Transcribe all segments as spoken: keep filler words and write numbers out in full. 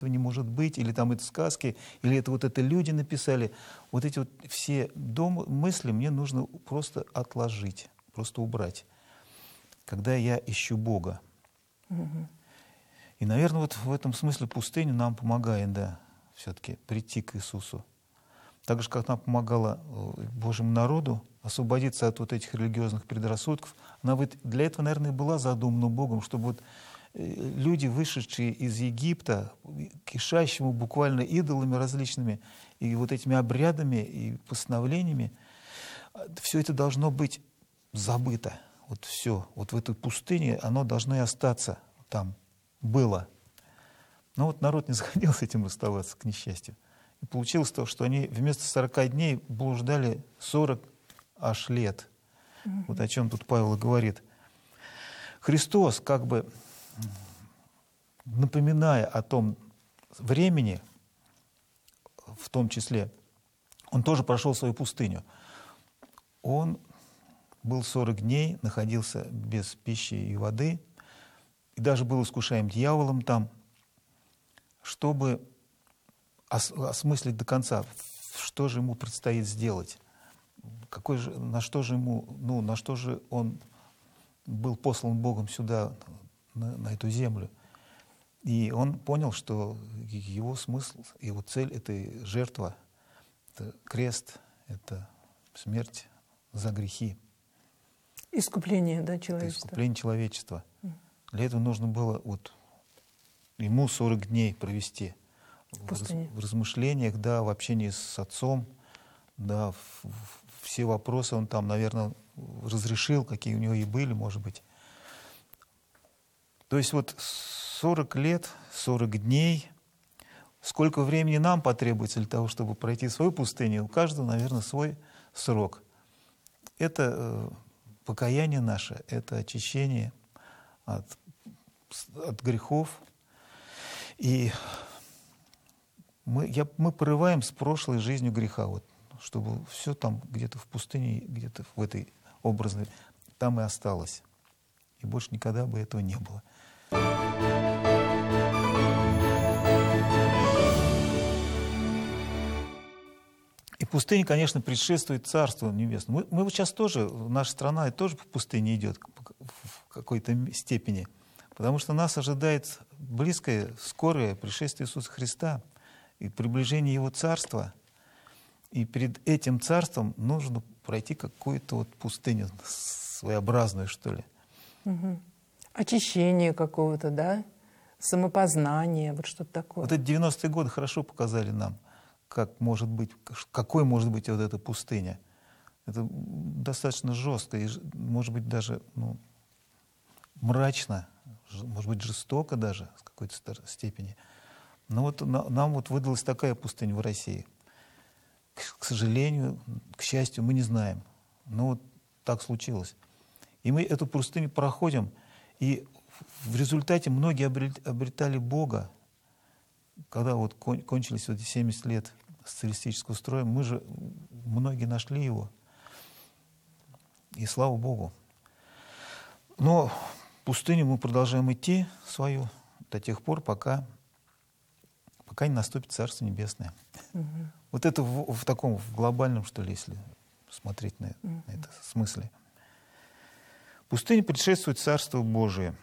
не может быть, или там это сказки, или это вот это люди написали. Вот эти вот все дом, мысли мне нужно просто отложить, просто убрать, когда я ищу Бога. Угу. И, наверное, вот в этом смысле пустыня нам помогает, да, все-таки прийти к Иисусу. Так же, как она помогала Божьему народу освободиться от вот этих религиозных предрассудков, она вот для этого, наверное, и была задумана Богом, чтобы вот люди, вышедшие из Египта, кишащему буквально идолами различными, и вот этими обрядами и постановлениями, все это должно быть забыто. Вот все. Вот в этой пустыне оно должно и остаться там. Было. Но вот народ не захотел с этим расставаться, к несчастью. И получилось то, что они вместо сорока дней блуждали сорок аж лет. Mm-hmm. Вот о чем тут Павел говорит. Христос, как бы напоминая о том времени, в том числе, он тоже прошел свою пустыню. Он был сорок дней, находился без пищи и воды, и даже был искушаем дьяволом там, чтобы ос- осмыслить до конца, что же ему предстоит сделать, какой же, на что же ему, ну, на что же он был послан Богом сюда, на, на эту землю. И он понял, что его смысл, его цель — это жертва, это крест, это смерть за грехи. Искупление, да, человечества. Это искупление человечества. Mm. Для этого нужно было вот ему сорок дней провести в, раз, в размышлениях, да, в общении с отцом, да, в, в, все вопросы он там, наверное, разрешил, какие у него и были, может быть. То есть вот сорок лет, сорок дней, сколько времени нам потребуется для того, чтобы пройти свою пустыню, у каждого, наверное, свой срок. Это э, покаяние наше, это очищение от, от грехов. И мы, я, мы порываем с прошлой жизнью греха, вот, чтобы все там где-то в пустыне, где-то в этой образной, там и осталось. И больше никогда бы этого не было. И пустыня, конечно, предшествует Царству Небесному. Мы, мы вот сейчас тоже, наша страна тоже по пустыне идет в какой-то степени, потому что нас ожидает близкое, скорое пришествие Иисуса Христа и приближение Его Царства. И перед этим Царством нужно пройти какую-то вот пустыню своеобразную, что ли. Угу. Очищение какого-то, да? Самопознание, вот что-то такое. Вот эти девяностые годы хорошо показали нам, как может быть, какой может быть вот эта пустыня. Это достаточно жестко и, может быть, даже ну, мрачно, может быть, жестоко даже в какой-то степени. Но вот нам вот выдалась такая пустыня в России. К сожалению, к счастью, мы не знаем. Но вот так случилось. И мы эту пустыню проходим, и в результате многие обретали Бога. Когда вот кончились вот эти семьдесят лет социалистического строя, мы же, многие нашли его. И слава Богу. Но пустыню мы продолжаем идти свою до тех пор, пока, пока не наступит Царство Небесное. Угу. Вот это в, в таком в глобальном, что ли, если смотреть на, угу. на это смысле. Пустыня предшествует Царству Божие.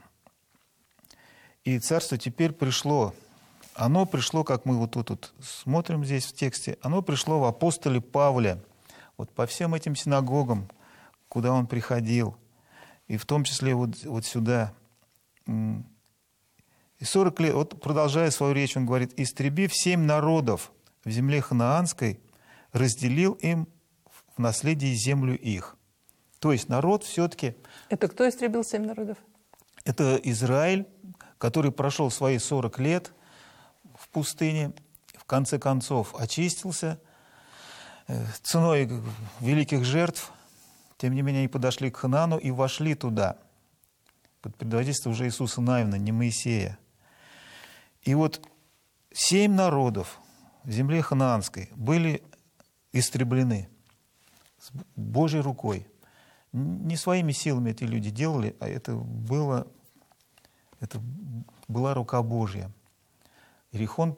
И Царство теперь пришло. Оно пришло, как мы вот тут вот смотрим здесь в тексте, оно пришло в апостоле Павле. Вот по всем этим синагогам, куда он приходил. И в том числе вот, вот сюда. И сорок лет, вот продолжая свою речь, он говорит: «Истребив семь народов в земле ханаанской, разделил им в наследие землю их». То есть народ все-таки... Это кто истребил семь народов? Это Израиль, который прошел свои сорок лет в пустыне, в конце концов очистился ценой великих жертв. Тем не менее, они подошли к Ханаану и вошли туда, под предводительством уже Иисуса Навина, не Моисея. И вот семь народов в земле ханаанской были истреблены с Божьей рукой. Не своими силами эти люди делали, а это, было, это была рука Божья. Иерихон